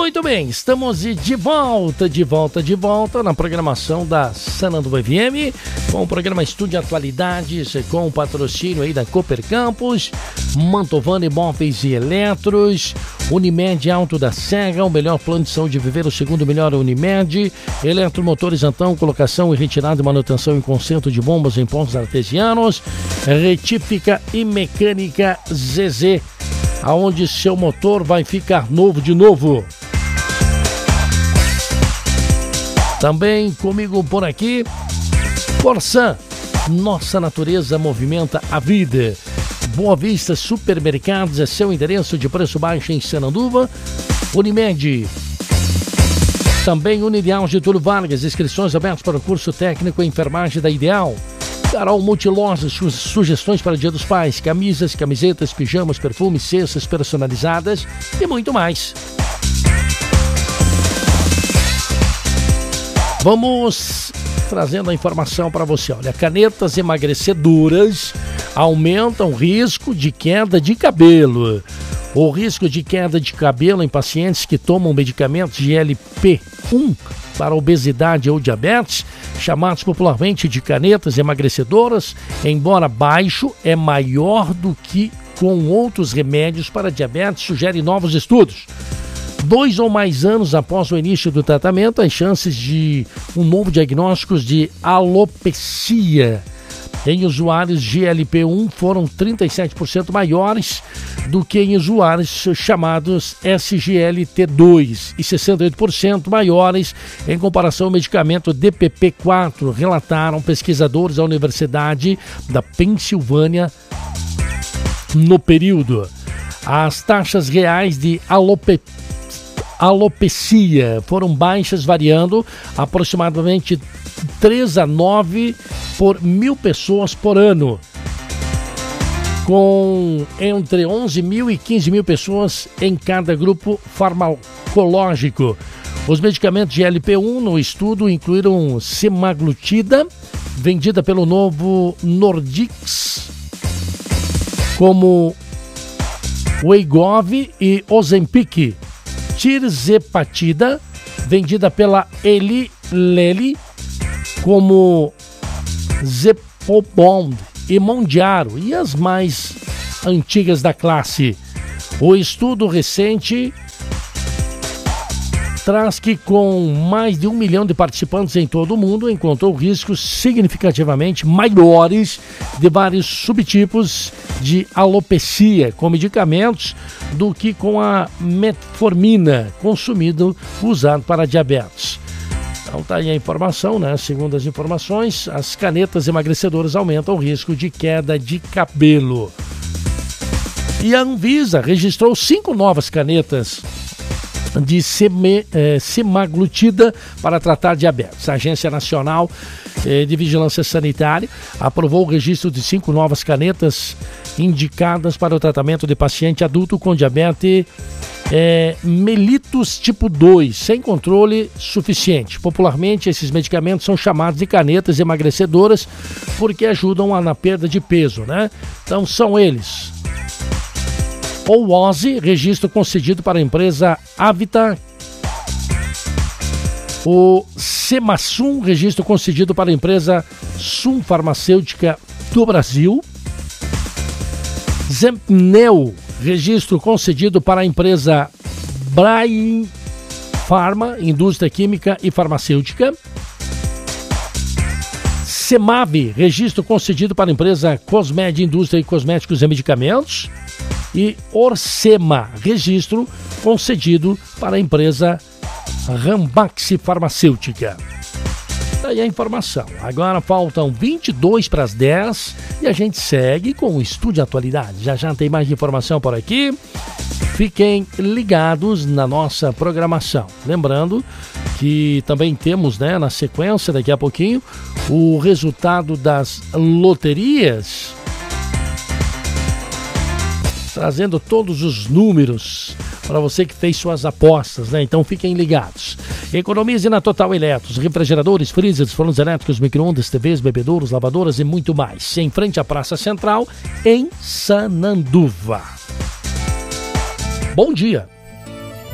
Muito bem, estamos de volta na programação da Sananduva FM, com o programa Estúdio Atualidades, com o patrocínio aí da Cooper Campus, Mantovani Móveis e Eletros, Unimed Alto da Serra, o melhor plano de saúde viver, o segundo melhor Unimed, Eletromotores Antão, colocação e retirada e manutenção em conserto de bombas em pontos artesianos, Retífica e Mecânica ZZ, aonde seu motor vai ficar novo de novo. Também comigo por aqui, Corsan, nossa natureza movimenta a vida. Boa Vista Supermercados é seu endereço de preço baixo em Sananduva. Unimed, também Unideal Getúlio Vargas, inscrições abertas para o curso técnico em enfermagem da Ideal. Carol Multilojas, sugestões para o Dia dos Pais, camisas, camisetas, pijamas, perfumes, cestas personalizadas e muito mais. Vamos trazendo a informação para você. Olha, canetas emagrecedoras aumentam o risco de queda de cabelo. O risco de queda de cabelo em pacientes que tomam medicamentos de GLP-1 para obesidade ou diabetes, chamados popularmente de canetas emagrecedoras, embora baixo, é maior do que com outros remédios para diabetes, sugere novos estudos. 2 ou mais anos após o início do tratamento, as chances de um novo diagnóstico de alopecia em usuários GLP-1 foram 37% maiores do que em usuários chamados SGLT2 e 68% maiores em comparação ao medicamento DPP-4, relataram pesquisadores da Universidade da Pensilvânia no período. As taxas reais de alopecia foram baixas, variando aproximadamente 3 a 9 por 1.000 pessoas por ano, com entre 11 mil e 15 mil pessoas em cada grupo farmacológico. Os medicamentos de GLP-1 no estudo incluíram semaglutida, vendida pelo Novo Nordisk, como Wegovy e Ozempic, tirzepatida, vendida pela Eli Lilly, como Zepbound e Mondiaro, e as mais antigas da classe. O estudo recente traz que com mais de 1 milhão de participantes em todo o mundo, encontrou riscos significativamente maiores de vários subtipos de alopecia com medicamentos do que com a metformina usado para diabetes. Então tá aí a informação, né? Segundo as informações, as canetas emagrecedoras aumentam o risco de queda de cabelo. E a Anvisa registrou 5 novas canetas de semaglutida para tratar diabetes. A Agência Nacional de Vigilância Sanitária aprovou o registro de 5 novas canetas indicadas para o tratamento de paciente adulto com diabetes mellitus tipo 2, sem controle suficiente. Popularmente, esses medicamentos são chamados de canetas emagrecedoras porque ajudam na perda de peso, né? Então são eles: o Ozzy, registro concedido para a empresa Avita; o Semasun, registro concedido para a empresa Sun Farmacêutica do Brasil; Zempneu, registro concedido para a empresa Brain Pharma, indústria química e farmacêutica; Semave, registro concedido para a empresa Cosmed, indústria e cosméticos e medicamentos; e Orsema, registro concedido para a empresa Rambax Farmacêutica. Daí a informação. Agora faltam 22 para as 10 e a gente segue com o Estúdio Atualidade. Já tem mais informação por aqui. Fiquem ligados na nossa programação. Lembrando que também temos, né, na sequência, daqui a pouquinho, o resultado das loterias, trazendo todos os números para você que fez suas apostas, né? Então fiquem ligados. Economize na Total Eletros, refrigeradores, freezers, fornos elétricos, micro-ondas, TVs, bebedouros, lavadoras e muito mais. Em frente à Praça Central, em Sananduva. Bom dia!